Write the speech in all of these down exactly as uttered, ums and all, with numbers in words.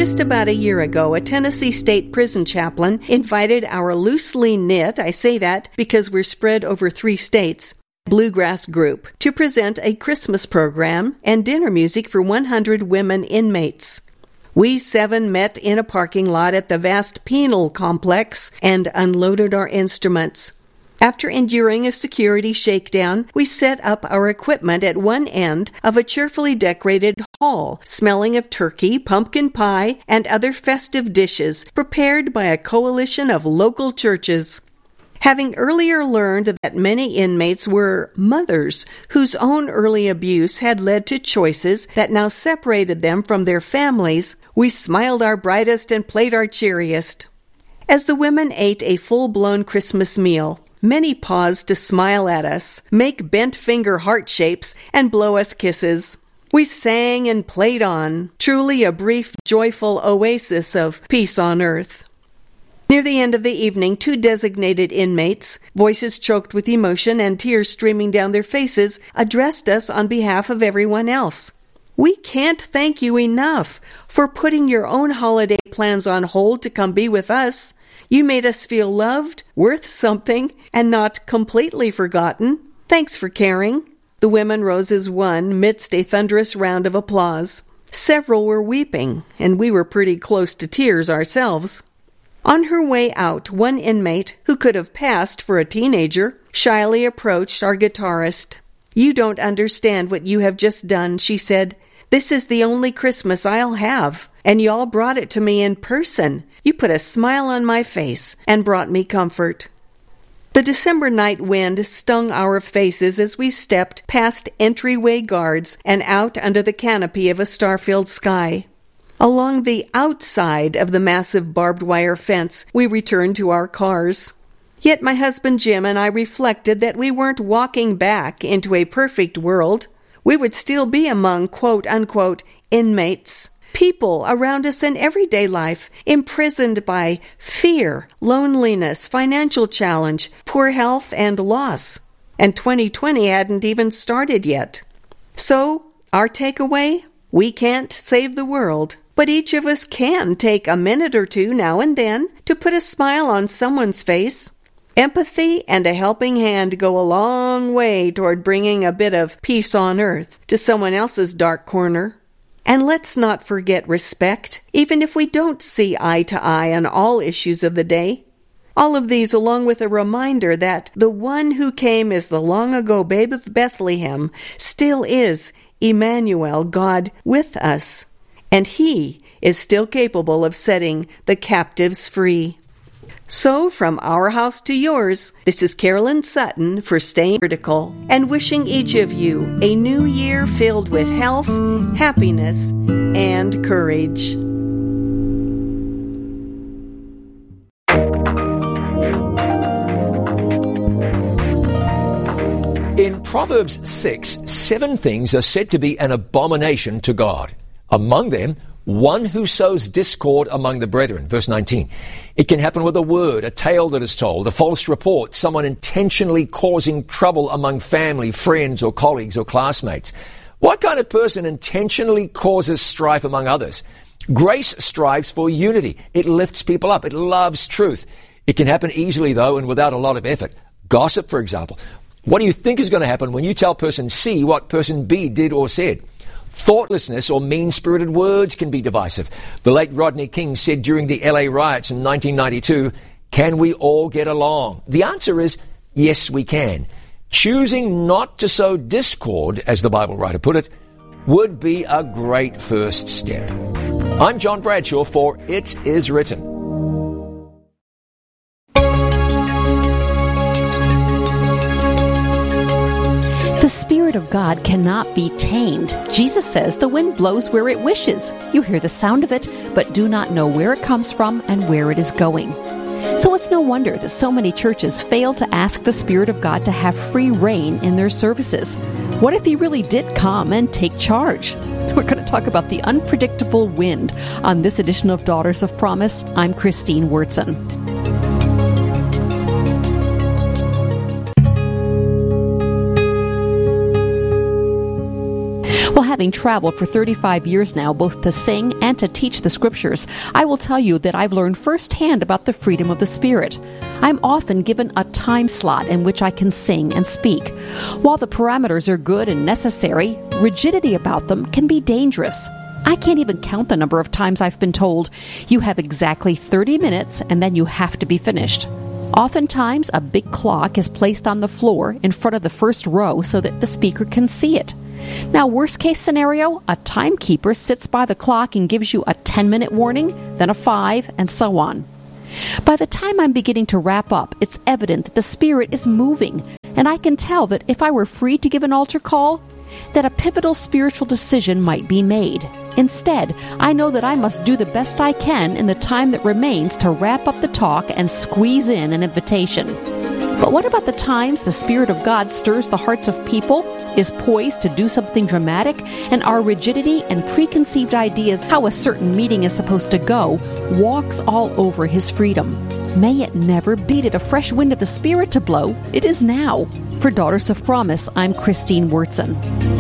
Just about a year ago, a Tennessee State Prison chaplain invited our loosely knit, I say that because we're spread over three states, Bluegrass group to present a Christmas program and dinner music for one hundred women inmates. We seven met in a parking lot at the vast penal complex and unloaded our instruments. After enduring a security shakedown, we set up our equipment at one end of a cheerfully decorated hall, smelling of turkey, pumpkin pie, and other festive dishes prepared by a coalition of local churches. Having earlier learned that many inmates were mothers whose own early abuse had led to choices that now separated them from their families, we smiled our brightest and played our cheeriest. As the women ate a full-blown Christmas meal, many paused to smile at us, make bent-finger heart shapes, and blow us kisses. We sang and played on, truly a brief, joyful oasis of peace on earth. Near the end of the evening, two designated inmates, voices choked with emotion and tears streaming down their faces, addressed us on behalf of everyone else. We can't thank you enough for putting your own holiday plans on hold to come be with us. You made us feel loved, worth something, and not completely forgotten. Thanks for caring. The women rose as one midst a thunderous round of applause. Several were weeping, and we were pretty close to tears ourselves. On her way out, one inmate, who could have passed for a teenager, shyly approached our guitarist. "You don't understand what you have just done," she said. "This is the only Christmas I'll have, and y'all brought it to me in person. You put a smile on my face and brought me comfort." The December night wind stung our faces as we stepped past entryway guards and out under the canopy of a star-filled sky. Along the outside of the massive barbed wire fence, we returned to our cars. Yet my husband Jim and I reflected that we weren't walking back into a perfect world. We would still be among quote-unquote inmates, people around us in everyday life, imprisoned by fear, loneliness, financial challenge, poor health, and loss. And twenty twenty hadn't even started yet. So, our takeaway? We can't save the world, but each of us can take a minute or two now and then to put a smile on someone's face. Empathy and a helping hand go a long way toward bringing a bit of peace on earth to someone else's dark corner. And let's not forget respect, even if we don't see eye to eye on all issues of the day. All of these along with a reminder that the one who came as the long-ago babe of Bethlehem still is Emmanuel, God with us, and He is still capable of setting the captives free. So, from our house to yours, this is Carolyn Sutton for Staying Critical, and wishing each of you a new year filled with health, happiness, and courage. In Proverbs six, seven things are said to be an abomination to God. Among them, one who sows discord among the brethren. Verse nineteen. It can happen with a word, a tale that is told, a false report, someone intentionally causing trouble among family, friends, or colleagues or classmates. What kind of person intentionally causes strife among others? Grace strives for unity. It lifts people up. It loves truth. It can happen easily, though, and without a lot of effort. Gossip, for example. What do you think is going to happen when you tell person C what person B did or said? Thoughtlessness or mean-spirited words can be divisive. The late Rodney King said during the L A riots in nineteen ninety-two, "Can we all get along?" The answer is, yes, we can. Choosing not to sow discord, as the Bible writer put it, would be a great first step. I'm John Bradshaw for It Is Written. The Spirit of God cannot be tamed. Jesus says the wind blows where it wishes. You hear the sound of it, but do not know where it comes from and where it is going. So it's no wonder that so many churches fail to ask the Spirit of God to have free reign in their services. What if He really did come and take charge? We're going to talk about the unpredictable wind on this edition of Daughters of Promise. I'm Christine Wurtson. Well, happy Having traveled for thirty-five years now, both to sing and to teach the Scriptures, I will tell you that I've learned firsthand about the freedom of the Spirit. I'm often given a time slot in which I can sing and speak. While the parameters are good and necessary, rigidity about them can be dangerous. I can't even count the number of times I've been told, you have exactly thirty minutes and then you have to be finished. Oftentimes, a big clock is placed on the floor in front of the first row so that the speaker can see it. Now, worst case scenario, a timekeeper sits by the clock and gives you a ten-minute warning, then a five, and so on. By the time I'm beginning to wrap up, it's evident that the Spirit is moving, and I can tell that if I were free to give an altar call, that a pivotal spiritual decision might be made. Instead, I know that I must do the best I can in the time that remains to wrap up the talk and squeeze in an invitation. But what about the times the Spirit of God stirs the hearts of people, is poised to do something dramatic, and our rigidity and preconceived ideas how a certain meeting is supposed to go walks all over His freedom? May it never be that a fresh wind of the Spirit to blow. It is now. For Daughters of Promise, I'm Christine Wurtson.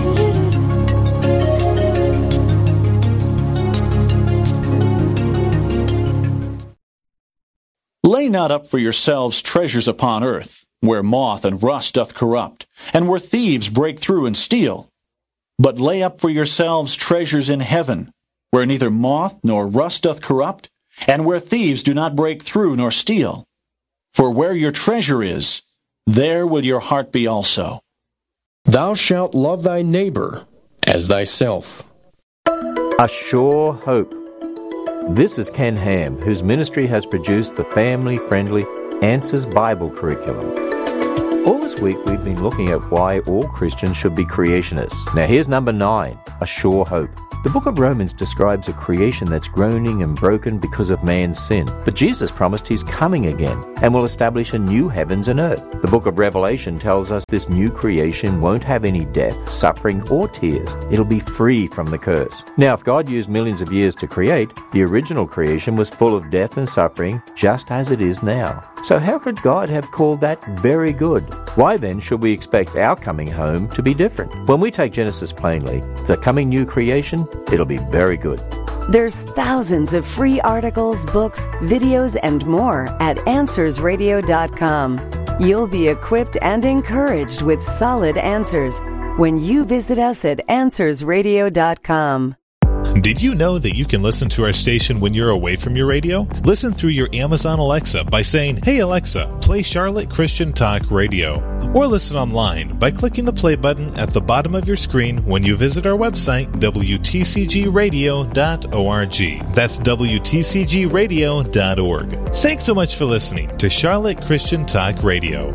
Lay not up for yourselves treasures upon earth, where moth and rust doth corrupt, and where thieves break through and steal. But lay up for yourselves treasures in heaven, where neither moth nor rust doth corrupt, and where thieves do not break through nor steal. For where your treasure is, there will your heart be also. Thou shalt love thy neighbor as thyself. A Sure Hope. This is Ken Ham, whose ministry has produced the family-friendly Answers Bible curriculum. All this week we've been looking at why all Christians should be creationists. Now here's number nine, A Sure Hope. The book of Romans describes a creation that's groaning and broken because of man's sin. But Jesus promised He's coming again and will establish a new heavens and earth. The book of Revelation tells us this new creation won't have any death, suffering, or tears. It'll be free from the curse. Now, if God used millions of years to create, the original creation was full of death and suffering, just as it is now. So how could God have called that very good? Why then should we expect our coming home to be different? When we take Genesis plainly, the coming new creation, it'll be very good. There's thousands of free articles, books, videos, and more at answers radio dot com. You'll be equipped and encouraged with solid answers when you visit us at answers radio dot com. Did you know that you can listen to our station when you're away from your radio? Listen through your Amazon Alexa by saying, "Hey Alexa, play Charlotte Christian Talk Radio." Or listen online by clicking the play button at the bottom of your screen when you visit our website, w t c g radio dot org. That's w t c g radio dot org. Thanks so much for listening to Charlotte Christian Talk Radio.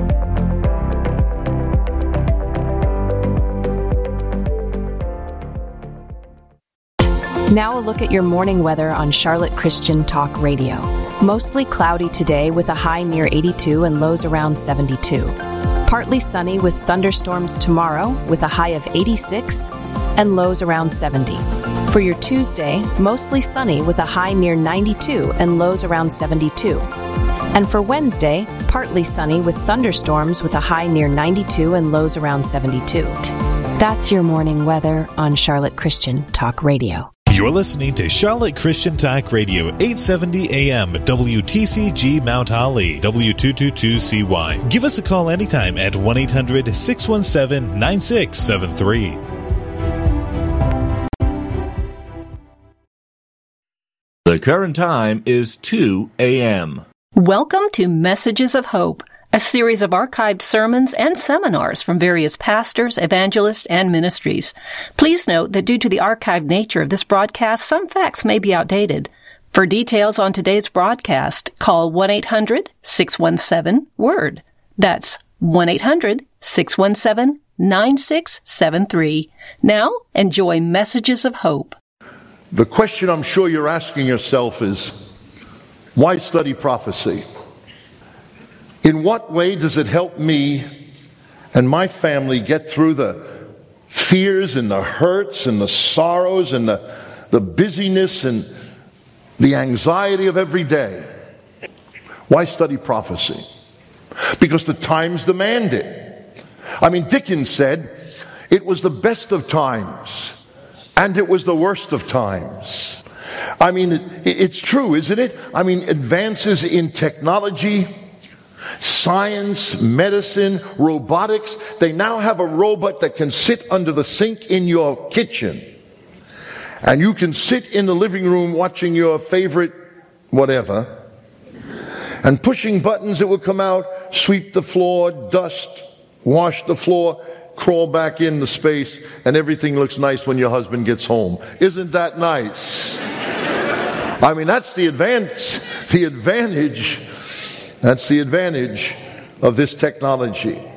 Now a look at your morning weather on Charlotte Christian Talk Radio. Mostly cloudy today with a high near eighty-two and lows around seventy-two. Partly sunny with thunderstorms tomorrow with a high of eighty-six and lows around seventy. For your Tuesday, mostly sunny with a high near ninety-two and lows around seventy-two. And for Wednesday, partly sunny with thunderstorms with a high near ninety-two and lows around seventy-two. That's your morning weather on Charlotte Christian Talk Radio. You're listening to Charlotte Christian Talk Radio, eight seventy A M, W T C G Mount Holly, W two two two C Y. Give us a call anytime at one eight hundred six one seven nine six seven three. The current time is two A M. Welcome to Messages of Hope, a series of archived sermons and seminars from various pastors, evangelists, and ministries. Please note that due to the archived nature of this broadcast, some facts may be outdated. For details on today's broadcast, call one eight hundred six one seven WORD. That's one eight hundred six one seven nine six seven three. Now, enjoy Messages of Hope. The question I'm sure you're asking yourself is, why study prophecy? In what way does it help me and my family get through the fears and the hurts and the sorrows and the, the busyness and the anxiety of every day? Why study prophecy? Because the times demand it. I mean, Dickens said, It was the best of times, and it was the worst of times. I mean, it, it's true, isn't it? I mean, advances in technology, science, medicine, robotics. They now have a robot that can sit under the sink in your kitchen. And you can sit in the living room watching your favorite whatever, and pushing buttons, it will come out, sweep the floor, dust, wash the floor, crawl back in the space, and everything looks nice when your husband gets home. Isn't that nice? I mean, that's the advance, the advantage, that's the advantage of this technology.